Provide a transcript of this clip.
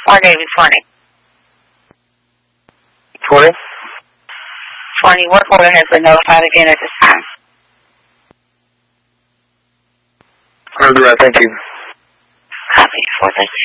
David 20. 20? 20, work order has been notified again at this time. I'll do that, thank you. Copy, 413.